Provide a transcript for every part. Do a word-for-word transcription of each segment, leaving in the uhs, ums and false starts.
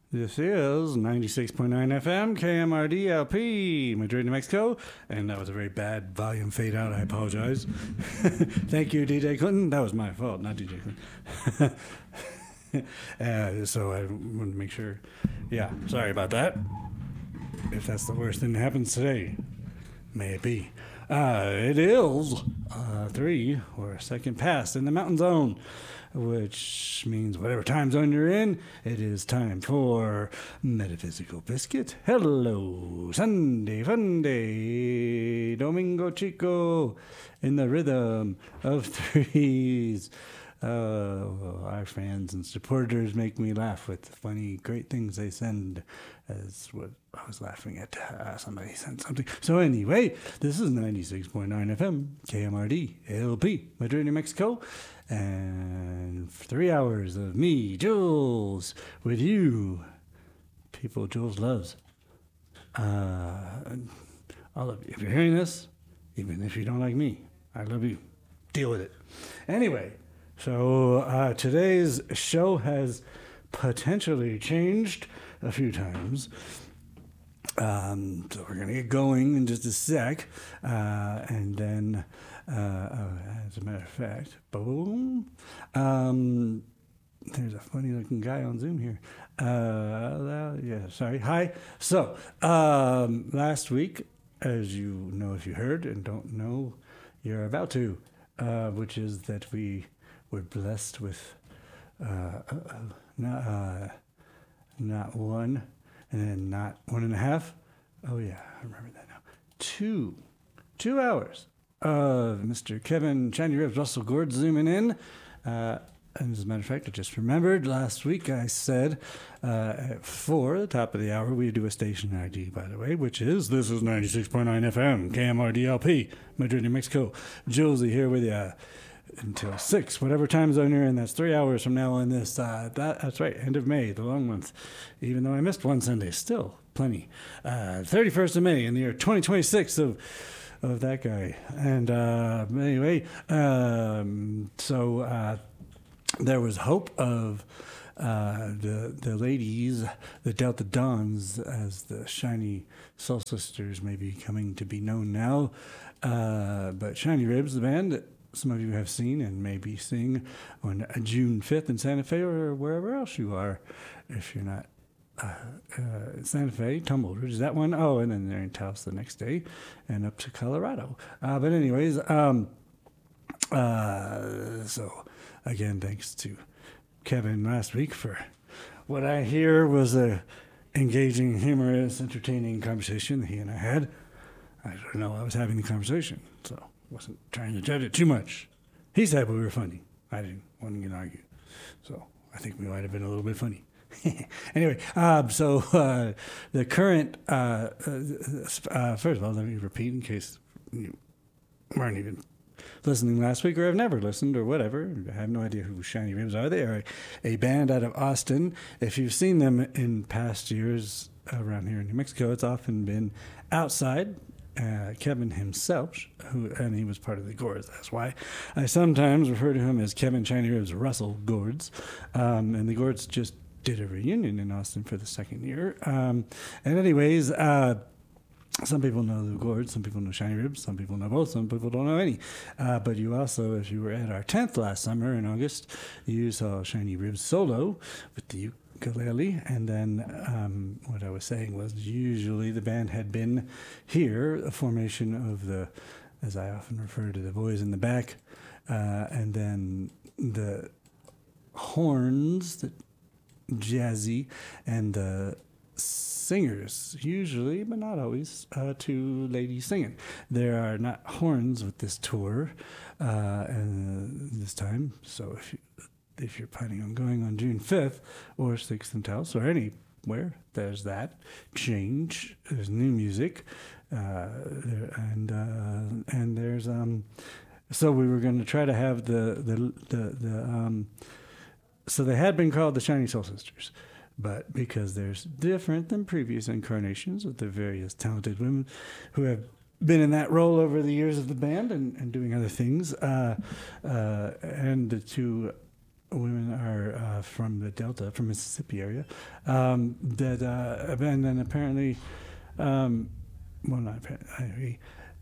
This is ninety-six point nine F M, K M R D L P, Madrid, New Mexico. And that was a very bad volume fade out. I apologize. Thank you, D J Clinton. That was my fault, not D J Clinton. uh, so I want to make sure. Yeah, sorry about that. If that's the worst thing that happens today, may it be. Uh, it is uh, three or a second past in the Mountain Zone, which means whatever time zone you're in, it is time for Metaphysical Biscuit. Hello, Sunday Funday, Domingo Chico, in the rhythm of threes. Uh, our fans and supporters make me laugh with the funny, great things they send. As what I was laughing at, uh, somebody sent something. So anyway, this is ninety-six point nine F M, K M R D, L P, Madrid, New Mexico. And three hours of me, Jules, with you, people Jules loves. Uh, all of you. If you're hearing this, even if you don't like me, I love you. Deal with it. Anyway, so uh, today's show has potentially changed a few times. Um, so we're going to get going in just a sec. Uh, and then, uh, uh, as a matter of fact, boom. Um, there's a funny looking guy on Zoom here. Uh, yeah, sorry. Hi. So, um, last week, as you know if you heard and don't know, you're about to, uh, which is that we were blessed with uh, uh, not, uh, not one, and then not one and a half. Oh, yeah, I remember that now. Two. Two hours of Mister Kevin Shiny Ribs Russell Gord zooming in. Uh, and as a matter of fact, I just remembered last week I said uh, at four, the top of the hour, we do a station I D, by the way, which is, this is ninety-six point nine F M, K M R D L P, Madrid, New Mexico. Josie here with you until six, whatever time zone you're in. That's three hours from now on this. Uh, that, that's right, end of May, the long month. Even though I missed one Sunday, still plenty. Uh, thirty-first of May in the year twenty twenty-six of of that guy. And uh, anyway, um, so uh, there was hope of uh, the the ladies, the Delta Dons, as the Shiny Soul Sisters may be coming to be known now. Uh, but Shiny Ribs, the band that some of you have seen and may be seeing on June fifth in Santa Fe or wherever else you are, if you're not uh, uh, Santa Fe, Tumbled Ridge, that one. Oh, and then they're in Taos the next day and up to Colorado. Uh, but anyways, um, uh, so again, thanks to Kevin last week for what I hear was a engaging, humorous, entertaining conversation that he and I had. I don't know, I was having the conversation, so wasn't trying to judge it too much. He said we were funny. I didn't want to get argued. So I think we might have been a little bit funny. Anyway, um, so uh, the current, uh, uh, first of all, let me repeat in case you weren't even listening last week or have never listened or whatever. I have no idea who Shiny Ribs are. They are a, a band out of Austin. If you've seen them in past years around here in New Mexico, it's often been outside. Uh, Kevin himself, who and he was part of the Gourds. That's why I sometimes refer to him as Kevin Shiny Ribs Russell Gourds. Um, and the Gourds just did a reunion in Austin for the second year. Um, and anyways, uh, some people know the Gourds, some people know Shiny Ribs, some people know both, some people don't know any. Uh, but you also, if you were at our tenth last summer in August, you saw Shiny Ribs solo with the ukulele. And then um, what I was saying was usually the band had been here, a formation of the, as I often refer to, the boys in the back, uh, and then the horns, the jazzy, and the singers, usually, but not always, uh, two ladies singing. There are not horns with this tour uh, and this time, so if you if you're planning on going on June fifth or sixth in Taos or anywhere, there's that change. There's new music, uh, there, and uh, and there's um. So we were going to try to have the the the, the um. So they had been called the Shiny Soul Sisters, but because there's different than previous incarnations of the various talented women who have been in that role over the years of the band and, and doing other things, uh, uh, and to women are uh, from the Delta, from Mississippi area, um, that uh, and then apparently, um, well, not apparently,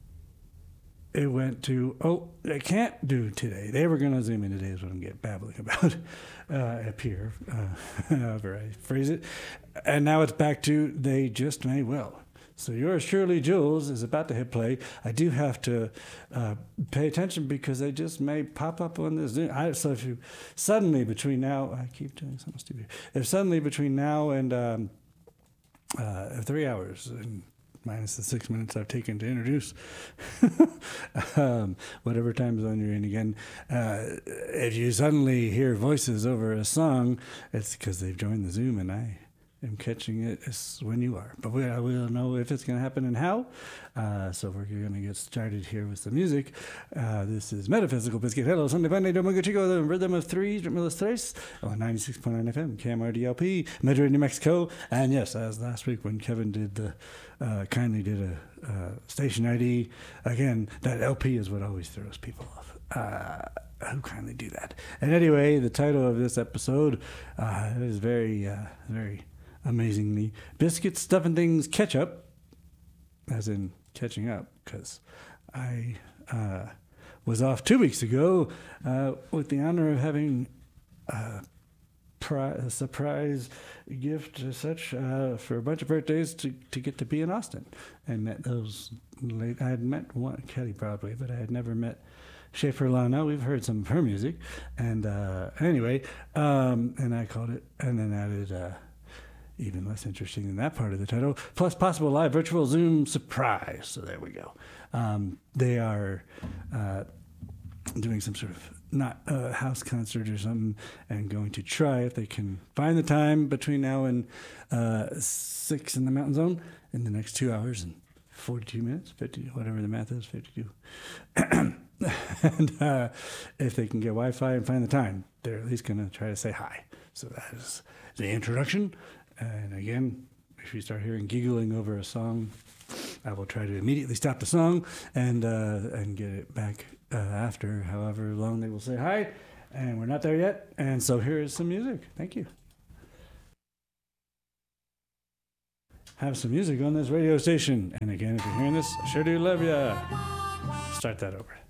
it went to, oh, they can't do today. They were going to Zoom in today is what I'm getting babbling about uh, up here, uh, however I phrase it. And now it's back to they just may well. So yours truly, Jules, is about to hit play. I do have to uh, pay attention because they just may pop up on this Zoom. I, so if you suddenly between now, I keep doing something stupid. If suddenly between now and um, uh, three hours, and minus the six minutes I've taken to introduce um, whatever time zone you're in again. Uh, if you suddenly hear voices over a song, it's because they've joined the Zoom and I am catching it as when you are. But we, I will know if it's going to happen and how. Uh, so we're going to get started here with some music. Uh, this is Metaphysical Biscuit. Hello, Sunday, Monday, Domingo Chico, the rhythm of threes, Ritmo Los Tres, on ninety-six point nine F M, K M R D L P, Madrid, New Mexico. And yes, as last week when Kevin did the, uh, kindly did a uh, station I D, again, that L P is what always throws people off. Uh, who kindly do that? And anyway, the title of this episode uh, is very, uh, very amazingly Biscuits, Stuff and Things Catch Up, as in catching up, because I uh, was off two weeks ago uh, with the honor of having a, pri- a surprise gift as such uh, for a bunch of birthdays to, to get to be in Austin. And met those late, I had met one, Kelly probably, but I had never met Schaefer Lana. We've heard some of her music. And uh, anyway, um, and I called it, and then added uh, even less interesting than that part of the title, plus possible live virtual Zoom surprise. So there we go. Um, they are uh, doing some sort of not a house concert or something, and going to try if they can find the time between now and uh, six in the Mountain Zone in the next two hours and forty-two minutes, fifty, whatever the math is, fifty-two. And uh, if they can get Wi-Fi and find the time, they're at least going to try to say hi. So that is the introduction. And again, if you start hearing giggling over a song, I will try to immediately stop the song and uh, and get it back uh, after however long they will say hi. And we're not there yet. And so here is some music. Thank you. Have some music on this radio station. And again, if you're hearing this, I sure do love ya. Start that over.